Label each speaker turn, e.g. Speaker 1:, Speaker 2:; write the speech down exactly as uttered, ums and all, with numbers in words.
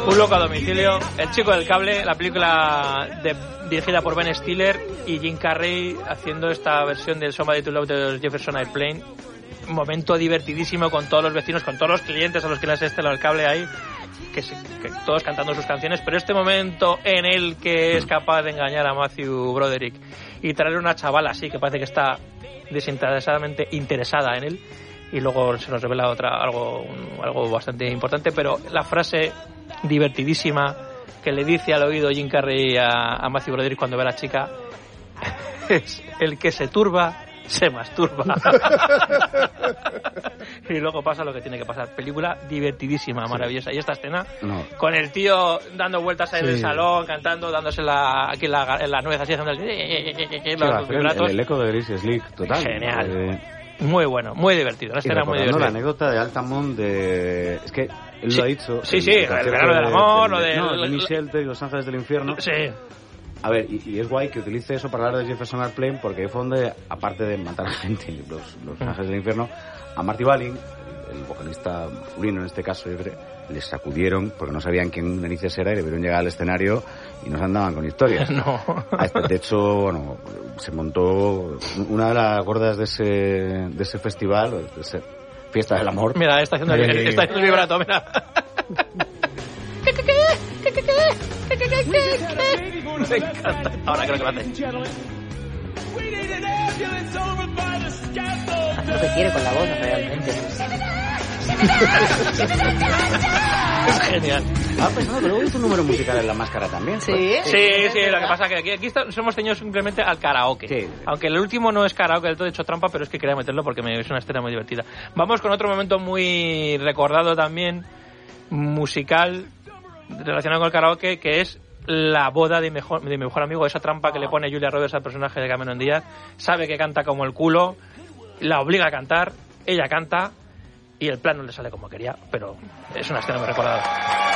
Speaker 1: Un loco a domicilio, El chico del cable, la película de, dirigida por Ben Stiller y Jim Carrey haciendo esta versión del Somebody to Love de Jefferson Airplane. Un momento divertidísimo con todos los vecinos, con todos los clientes a los que les estela el cable ahí, que, se, que todos cantando sus canciones, pero este momento en el que es capaz de engañar a Matthew Broderick y traerle una chavala así que parece que está desinteresadamente interesada en él, y luego se nos revela otra algo algo bastante importante, pero la frase divertidísima que le dice al oído Jim Carrey a, a Matthew Broderick cuando ve a la chica es: el que se turba se masturba. Y luego pasa lo que tiene que pasar. Película divertidísima, maravillosa. Y esta escena no. con el tío dando vueltas ahí sí. en el salón, cantando, dándose la, aquí en la, en la nuez, así haciendo el, sí, los
Speaker 2: el, el eco de Greasy Slick, total.
Speaker 1: Genial.
Speaker 2: Eh...
Speaker 1: Muy bueno, muy divertido. La escena muy divertida.
Speaker 2: La anécdota de Altamont de... Es que él
Speaker 1: sí.
Speaker 2: lo ha dicho.
Speaker 1: Sí, el, sí, el regalo del amor,
Speaker 2: de,
Speaker 1: lo de...
Speaker 2: No, de Michelle de Los Ángeles del Infierno.
Speaker 1: Sí.
Speaker 2: A ver, y, y es guay que utilice eso para hablar de Jefferson Airplane, porque ahí fue donde, aparte de matar a gente, los, los Ángeles del Infierno, a Marty Balin, el, el vocalista masculino en este caso, yo creo, les sacudieron porque no sabían quién narices era y le vieron llegar al escenario y nos andaban con historias.
Speaker 1: No.
Speaker 2: A este, de hecho, bueno, se montó una de las gordas de ese, de ese festival, de ese Fiesta del Amor.
Speaker 1: Mira, está haciendo, el, está haciendo el vibrato, mira. Me encanta. Ahora creo que va a hacer.
Speaker 3: Hace lo que quiere con la voz, realmente.
Speaker 1: Es genial.
Speaker 2: Ah, pensando que luego hizo un número musical en La Máscara también.
Speaker 3: Sí,
Speaker 1: sí, sí, sí, lo que pasa es que aquí, aquí está, somos tenidos simplemente al karaoke. Sí. Aunque el último no es karaoke del todo, he hecho trampa, pero es que quería meterlo porque me es una escena muy divertida. Vamos con otro momento muy recordado también, musical, relacionado con el karaoke, que es la boda de mejor, de mi mejor amigo, esa trampa que le pone Julia Roberts al personaje de Cameron Díaz. Sabe que canta como el culo, la obliga a cantar, ella canta y el plan no le sale como quería, pero es una escena muy recordada.